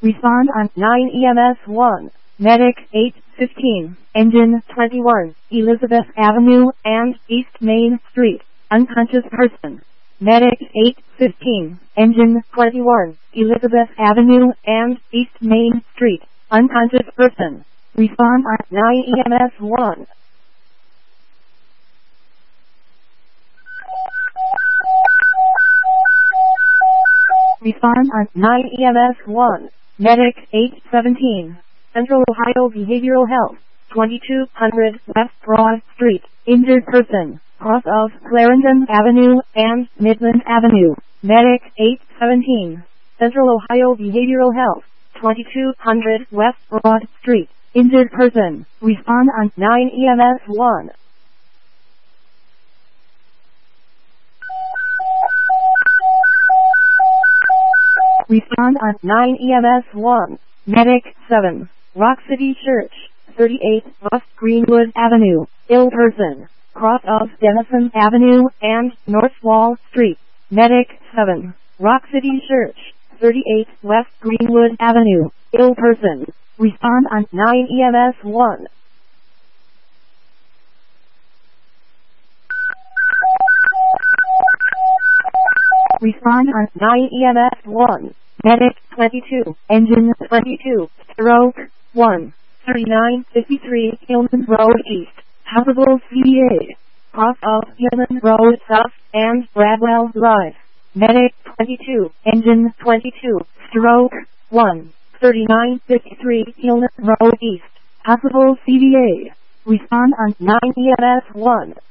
Respond on 9 EMS 1. Medic 815. Engine 21. Elizabeth Avenue and East Main Street. Unconscious person. Medic 815. Engine 21. Elizabeth Avenue and East Main Street. Unconscious person. Respond on 9 EMS 1. Respond on 9 EMS 1. Medic 817. Central Ohio Behavioral Health. 2200 West Broad Street. Injured person. Cross of Clarendon Avenue and Midland Avenue. Medic 817. Central Ohio Behavioral Health. 2200 West Broad Street. Injured person. Respond on 9 EMS 1. Respond on 9 EMS 1. Medic 7. Rock City Church. 38 West Greenwood Avenue. Ill person. Cross of Denison Avenue and North Wall Street. Medic 7. Rock City Church. 38 West Greenwood Avenue. Ill person. Respond on 9 EMS 1. Respond on 9 EMS 1. Medic 22. Engine 22. Stroke 1. 3953 Hillman Road East. Possible CDA. Cross of Hillman Road South and Bradwell Drive. Medic 22. Engine 22. Stroke 1. 3953 Hillman Road East. Possible CDA. Respond on 9 EMS 1.